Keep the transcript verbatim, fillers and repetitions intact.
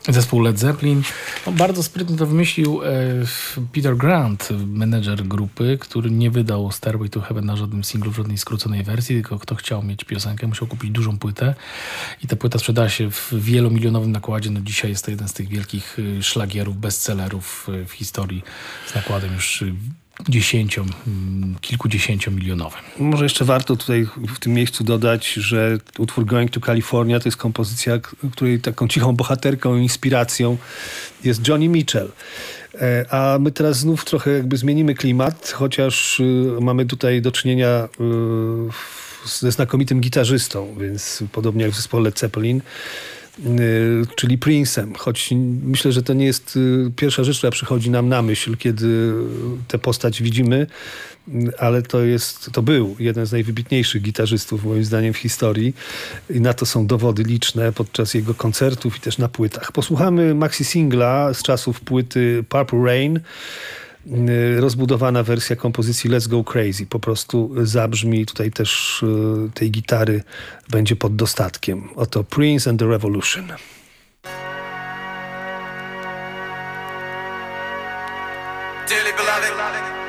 Zespół Led Zeppelin. No, bardzo sprytnie to wymyślił e, Peter Grant, menedżer grupy, który nie wydał Stairway to Heaven na żadnym singlu, w żadnej skróconej wersji, tylko kto chciał mieć piosenkę, musiał kupić dużą płytę i ta płyta sprzedała się w wielomilionowym nakładzie. No, dzisiaj jest to jeden z tych wielkich y, szlagierów, bestsellerów y, w historii z nakładem już y, dziesięciom, kilkudziesięciomilionowym. Może jeszcze warto tutaj w tym miejscu dodać, że utwór Going to California to jest kompozycja, której taką cichą bohaterką, inspiracją jest Joni Mitchell. A my teraz znów trochę jakby zmienimy klimat, chociaż mamy tutaj do czynienia ze znakomitym gitarzystą, więc podobnie jak w zespole Led Zeppelin, czyli Prince'em, choć myślę, że to nie jest pierwsza rzecz, która przychodzi nam na myśl, kiedy tę postać widzimy, ale to jest, to był jeden z najwybitniejszych gitarzystów moim zdaniem w historii i na to są dowody liczne podczas jego koncertów i też na płytach. Posłuchamy maxi singla z czasów płyty Purple Rain, rozbudowana wersja kompozycji Let's Go Crazy. Po prostu zabrzmi, tutaj też tej gitary będzie pod dostatkiem. Oto Prince and the Revolution. Dearly beloved,